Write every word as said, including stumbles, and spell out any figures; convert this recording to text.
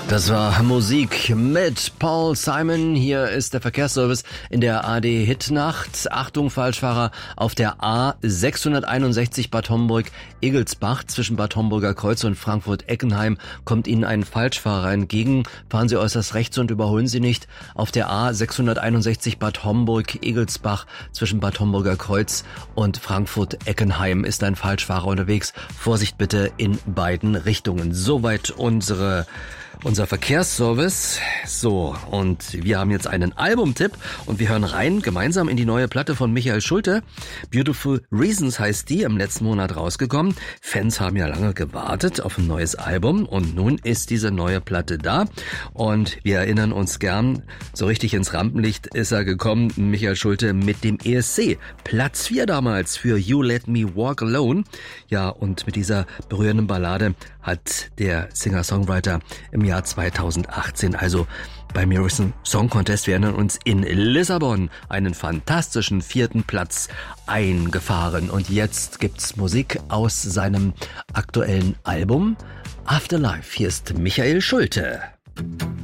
Das war Musik mit Paul Simon. Hier ist der Verkehrsservice in der A D-Hitnacht. Achtung, Falschfahrer auf der A sechshunderteinundsechzig Bad Homburg-Egelsbach. Zwischen Bad Homburger Kreuz und Frankfurt-Eckenheim kommt Ihnen ein Falschfahrer entgegen. Fahren Sie äußerst rechts und überholen Sie nicht. Auf der A sechshunderteinundsechzig Bad Homburg-Egelsbach zwischen Bad Homburger Kreuz und Frankfurt-Eckenheim ist ein Falschfahrer unterwegs. Vorsicht bitte in beiden Richtungen. Soweit unsere Unser Verkehrsservice. So, und wir haben jetzt einen Albumtipp und wir hören rein gemeinsam in die neue Platte von Michael Schulte. Beautiful Reasons heißt die, im letzten Monat rausgekommen. Fans haben ja lange gewartet auf ein neues Album und nun ist diese neue Platte da und wir erinnern uns gern, so richtig ins Rampenlicht ist er gekommen, Michael Schulte mit dem E S C. Platz vier damals für You Let Me Walk Alone. Ja, und mit dieser berührenden Ballade hat der Singer-Songwriter im Jahr zweitausendachtzehn, also beim Eurovision Song Contest, wir erinnern uns, in Lissabon einen fantastischen vierten Platz eingefahren. Und jetzt gibt's Musik aus seinem aktuellen Album Afterlife. Hier ist Michael Schulte.